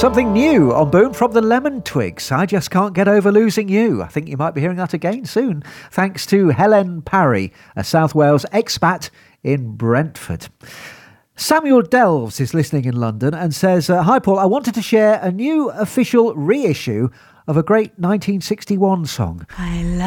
Something new on Boom from the Lemon Twigs. I just can't get over losing you. I think you might be hearing that again soon. Thanks to Helen Parry, a South Wales expat in Brentford. Samuel Delves is listening in London and says, hi Paul, I wanted to share a new official reissue of a great 1961 song.